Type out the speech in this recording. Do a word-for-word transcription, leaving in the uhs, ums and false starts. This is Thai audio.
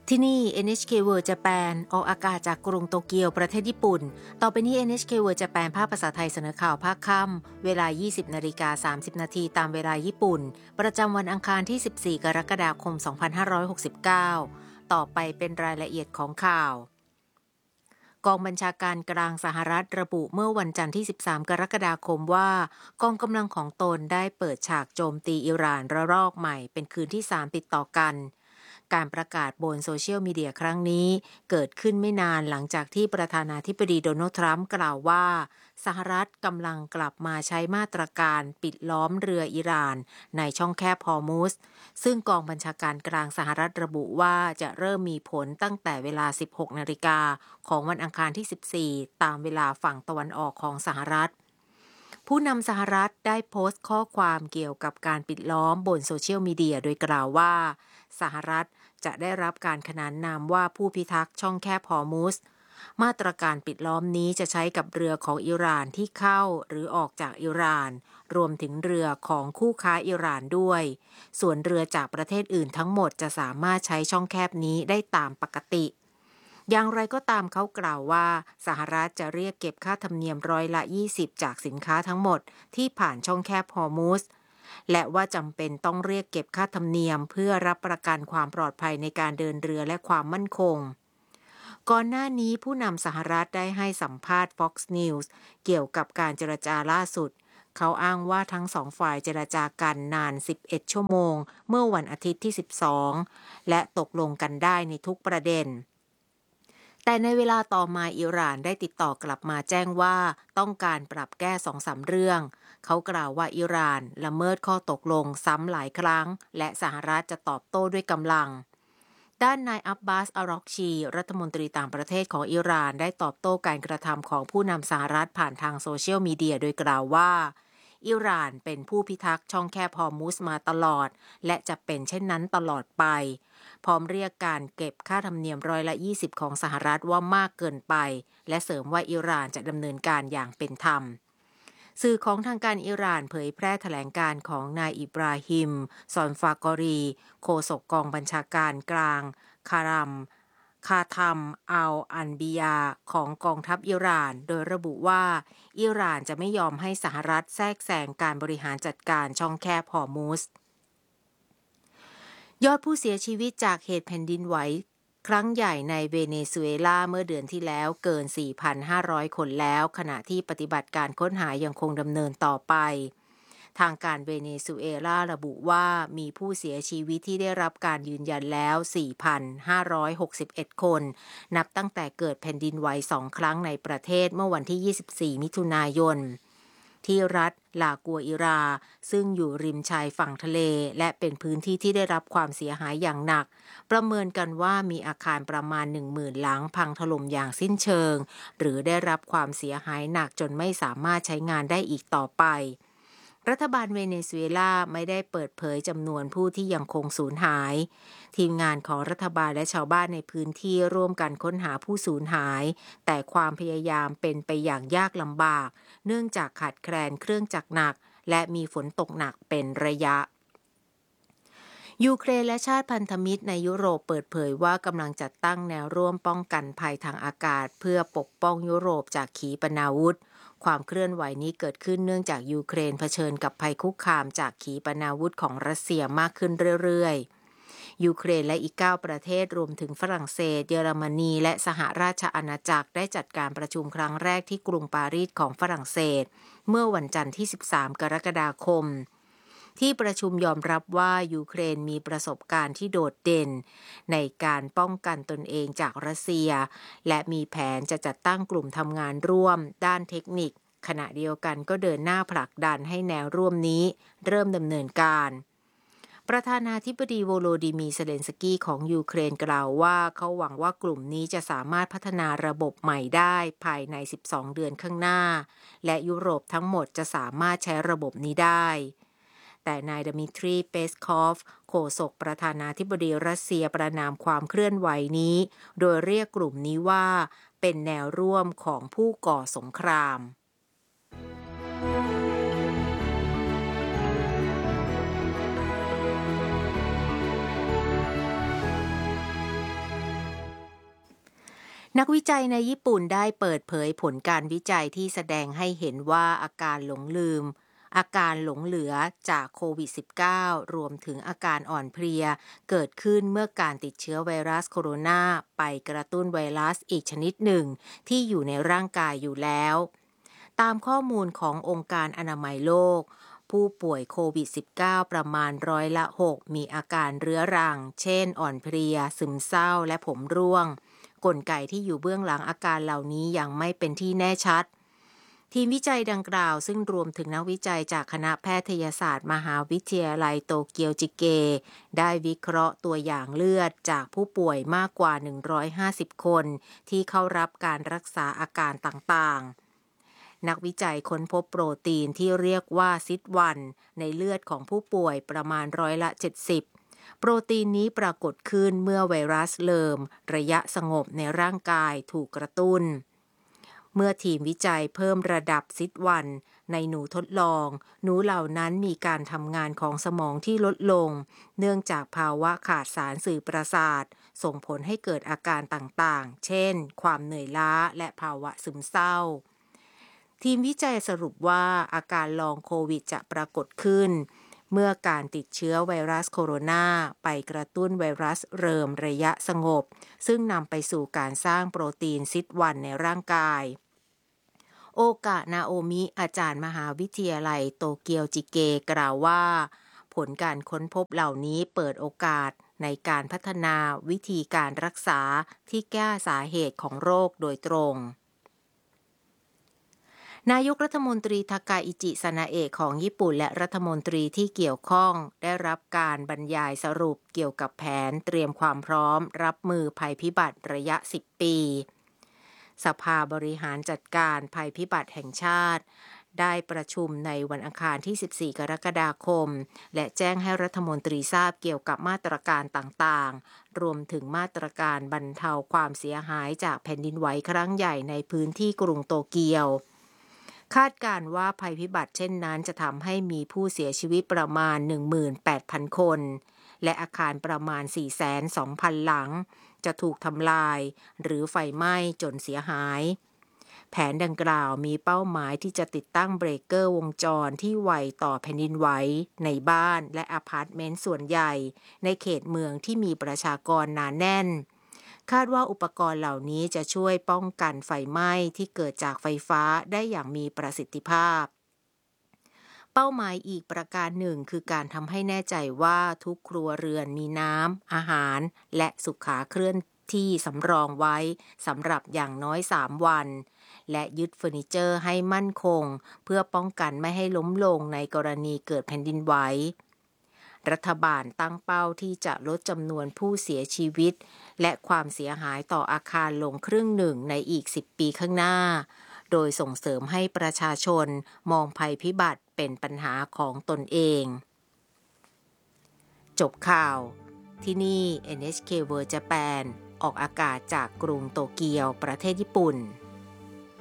ที่นี่ เอ็น เอช เค World Japan ออกอากาศจากกรุงโตเกียวประเทศญี่ปุ่นต่อไปนี้ เอ็น เอช เค World Japan ภาคภาษาไทยเสนอข่าวภาคค่ำเวลา ยี่สิบนาฬิกาสามสิบนาทีตามเวลาญี่ปุ่นประจำวันอังคารที่ สิบสี่กรกฎาคมสองพันห้าร้อยหกสิบเก้าต่อไปเป็นรายละเอียดของข่าวกองบัญชาการกลางสหรัฐระบุเมื่อวันจันทร์ที่ สิบสามกรกฎาคมว่ากองกำลังของตนได้เปิดฉากโจมตีอิหร่านระลอกใหม่เป็นคืนที่สามติดต่อกันการประกาศบนโซเชียลมีเดียครั้งนี้เกิดขึ้นไม่นานหลังจากที่ประธานาธิบดีโดนัลด์ทรัมป์กล่าวว่าสหรัฐกำลังกลับมาใช้มาตรการปิดล้อมเรืออิหร่านในช่องแคบฮอร์มุซซึ่งกองบัญชาการกลางสหรัฐระบุว่าจะเริ่มมีผลตั้งแต่เวลา สิบหกนาฬิกาของวันอังคารที่ สิบสี่ตามเวลาฝั่งตะวันออกของสหรัฐผู้นำสหรัฐได้โพสต์ข้อความเกี่ยวกับการปิดล้อมบนโซเชียลมีเดียโดยกล่าวว่าสหรัฐจะได้รับการขนานนามว่าผู้พิทักษ์ช่องแคบฮอร์มุซมาตรการปิดล้อมนี้จะใช้กับเรือของอิหร่านที่เข้าหรือออกจากอิหร่านรวมถึงเรือของคู่ค้าอิหร่านด้วยส่วนเรือจากประเทศอื่นทั้งหมดจะสามารถใช้ช่องแคบนี้ได้ตามปกติอย่างไรก็ตามเขากล่าวว่าสหรัฐจะเรียกเก็บค่าธรรมเนียมร้อยละยี่สิบจากสินค้าทั้งหมดที่ผ่านช่องแคบฮอร์มุซและว่าจำเป็นต้องเรียกเก็บค่าธรรมเนียมเพื่อรับประกันความปลอดภัยในการเดินเรือและความมั่นคงก่อนหน้านี้ผู้นำสหรัฐได้ให้สัมภาษณ์ Fox News เกี่ยวกับการเจรจาล่าสุดเขาอ้างว่าทั้งสองฝ่ายเจรจากันนานสิบเอ็ดชั่วโมงเมื่อวันอาทิตย์ที่สิบสองและตกลงกันได้ในทุกประเด็นแต่ในเวลาต่อมาอิหร่านได้ติดต่อกลับมาแจ้งว่าต้องการปรับแก้ สองสาม เรื่องเขากล่าวว่าอิหร่านละเมิดข้อตกลงซ้ำหลายครั้งและสหรัฐจะตอบโต้ด้วยกำลังด้านนายอับบาส อารอกชีรัฐมนตรีต่างประเทศของอิหร่านได้ตอบโต้การกระทำของผู้นำสหรัฐผ่านทางโซเชียลมีเดียโดยกล่าวว่าอิหร่านเป็นผู้พิทักษ์ช่องแคบฮอร์มุซมาตลอดและจะเป็นเช่นนั้นตลอดไปพร้อมเรียกการเก็บค่าธรรมเนียมร้อยละยี่สิบของสหรัฐว่ามากเกินไปและเสริมว่าอิหร่านจะดำเนินการอย่างเป็นธรรมสื่อของทางการอิหร่านเผยแพร่แถลงการของนายอิบราฮิมซอนฟากอรีโฆษกกองบัญชาการกลางคารัมคาทัมอัลอันบิยาของกองทัพอิหร่านโดยระบุว่าอิหร่านจะไม่ยอมให้สหรัฐแทรกแซงการบริหารจัดการช่องแคบฮอร์มุซยอดผู้เสียชีวิตจากเหตุแผ่นดินไหวครั้งใหญ่ในเวเนซุเอลาเมื่อเดือนที่แล้วเกิน สี่พันห้าร้อย คนแล้วขณะที่ปฏิบัติการค้นหายังคงดำเนินต่อไปทางการเวเนซุเอลาระบุว่ามีผู้เสียชีวิตที่ได้รับการยืนยันแล้ว สี่พันห้าร้อยหกสิบเอ็ด คนนับตั้งแต่เกิดแผ่นดินไหวสองครั้งในประเทศเมื่อวันที่ ยี่สิบสี่ มิถุนายนที่รัฐลากัวอิราซึ่งอยู่ริมชายฝั่งทะเลและเป็นพื้นที่ที่ได้รับความเสียหายอย่างหนักประเมินกันว่ามีอาคารประมาณ หนึ่งหมื่น หลังพังถล่มอย่างสิ้นเชิงหรือได้รับความเสียหายหนักจนไม่สามารถใช้งานได้อีกต่อไปรัฐบาลเวเนซุเอลาไม่ได้เปิดเผยจำนวนผู้ที่ยังคงสูญหายทีมงานของรัฐบาลและชาวบ้านในพื้นที่ร่วมกันค้นหาผู้สูญหายแต่ความพยายามเป็นไปอย่างยากลำบากเนื่องจากขาดแคลนเครื่องจักรหนักและมีฝนตกหนักเป็นระยะยูเครนและชาติพันธมิตรในยุโรปเปิดเผยว่ากำลังจัดตั้งแนวร่วมป้องกันภัยทางอากาศเพื่อปกป้องยุโรปจากขีปนาวุธความเคลื่อนไหวนี้เกิดขึ้นเนื่องจากยูเครนเผชิญกับภัยคุกคามจากขีปนาวุธของรัสเซียมากขึ้นเรื่อยๆยูเครนและอีกเก้าประเทศรวมถึงฝรั่งเศสเยอรมนีและสหราชอาณาจักรได้จัดการประชุมครั้งแรกที่กรุงปารีสของฝรั่งเศสเมื่อวันจันทร์ที่สิบสามกรกฎาคมที่ประชุมยอมรับว่ายูเครนมีประสบการณ์ที่โดดเด่นในการป้องกันตนเองจากรัสเซียและมีแผนจะจัดตั้งกลุ่มทำงานร่วมด้านเทคนิคขณะเดียวกันก็เดินหน้าผลักดันให้แนวร่วมนี้เริ่มดำเนินการประธานาธิบดีโวโลดิมีร์ เซเลนสกี้ของยูเครนกล่าวว่าเขาหวังว่ากลุ่มนี้จะสามารถพัฒนาระบบใหม่ได้ภายในสิบสองเดือนข้างหน้าและยุโรปทั้งหมดจะสามารถใช้ระบบนี้ได้แต่นายดมิทรี เปสคอฟโฆษกประธานาธิบดีรัสเซียประณามความเคลื่อนไหวนี้โดยเรียกกลุ่มนี้ว่าเป็นแนวร่วมของผู้ก่อสงครามนักวิจัยในญี่ปุ่นได้เปิดเผยผลการวิจัยที่แสดงให้เห็นว่าอาการหลงลืมอาการหลงเหลือจากโควิด สิบเก้า รวมถึงอาการอ่อนเพลียเกิดขึ้นเมื่อการติดเชื้อไวรัสโคโรนาไปกระตุ้นไวรัสอีกชนิดหนึ่งที่อยู่ในร่างกายอยู่แล้วตามข้อมูลขององค์การอนามัยโลกผู้ป่วยโควิด สิบเก้า ประมาณร้อยละหกมีอาการเรื้อรังเช่นอ่อนเพลียซึมเศร้าและผมร่วงกลไกที่อยู่เบื้องหลังอาการเหล่านี้ยังไม่เป็นที่แน่ชัดทีมวิจัยดังกล่าวซึ่งรวมถึงนักวิจัยจากคณะแพทยศาสตร์มหาวิทยาลัยโตเกียวจิเกได้วิเคราะห์ตัวอย่างเลือดจากผู้ป่วยมากกว่าหนึ่งร้อยห้าสิบคนที่เข้ารับการรักษาอาการต่างๆนักวิจัยค้นพบโปรตีนที่เรียกว่าซิดวันในเลือดของผู้ป่วยประมาณร้อยละเจ็ดสิบโปรตีนนี้ปรากฏขึ้นเมื่อไวรัสเลิมระยะสงบในร่างกายถูกกระตุ้นเมื่อทีมวิจัยเพิ่มระดับซิดวันในหนูทดลองหนูเหล่านั้นมีการทำงานของสมองที่ลดลงเนื่องจากภาวะขาดสารสื่อประสาทส่งผลให้เกิดอาการต่างๆเช่นความเหนื่อยล้าและภาวะซึมเศร้าทีมวิจัยสรุปว่าอาการลองโควิดจะปรากฏขึ้นเมื่อการติดเชื้อไวรัสโคโรนาไปกระตุ้นไวรัสเริมระยะสงบซึ่งนำไปสู่การสร้างโปรตีนซิดวันในร่างกายโอกะนาโอมิอาจารย์มหาวิทยาลัยโตเกียวจิเกกล่าวว่าผลการค้นพบเหล่านี้เปิดโอกาสในการพัฒนาวิธีการรักษาที่แก้สาเหตุของโรคโดยตรงนายกรัฐมนตรีทากาอิจิซานาเอะของญี่ปุ่นและรัฐมนตรีที่เกี่ยวข้องได้รับการบรรยายสรุปเกี่ยวกับแผนเตรียมความพร้อมรับมือภัยพิบัติระยะสิบปีสภาบริหารจัดการภัยพิบัติแห่งชาติได้ประชุมในวันอังคารที่สิบสี่กรกฎาคมและแจ้งให้รัฐมนตรีทราบเกี่ยวกับมาตรการต่างๆรวมถึงมาตรการบรรเทาความเสียหายจากแผ่นดินไหวครั้งใหญ่ในพื้นที่กรุงโตเกียวคาดการณ์ว่าภัยพิบัติเช่นนั้นจะทำให้มีผู้เสียชีวิตประมาณ หนึ่งหมื่นแปดพัน คนและอาคารประมาณ สี่แสนสองพัน หลังจะถูกทำลายหรือไฟไหม้จนเสียหายแผนดังกล่าวมีเป้าหมายที่จะติดตั้งเบรกเกอร์วงจรที่ไวต่อแผ่นดินไหวในบ้านและอพาร์ตเมนต์ส่วนใหญ่ในเขตเมืองที่มีประชากรหนาแน่นคาดว่าอุปกรณ์เหล่านี้จะช่วยป้องกันไฟไหม้ที่เกิดจากไฟฟ้าได้อย่างมีประสิทธิภาพเป้าหมายอีกประการหนึ่งคือการทำให้แน่ใจว่าทุกครัวเรือนมีน้ำอาหารและสุขาเคลื่อนที่สำรองไว้สำหรับอย่างน้อยสามวันและยึดเฟอร์นิเจอร์ให้มั่นคงเพื่อป้องกันไม่ให้ล้มลงในกรณีเกิดแผ่นดินไหวรัฐบาลตั้งเป้าที่จะลดจำนวนผู้เสียชีวิตและความเสียหายต่ออาคารลงครึ่งหนึ่งในอีกสิบปีข้างหน้าโดยส่งเสริมให้ประชาชนมองภัยพิบัติเป็นปัญหาของตนเองจบข่าวที่นี่ เอ็น เอช เค World Japan ออกอากาศจากกรุงโตเกียวประเทศญี่ปุ่น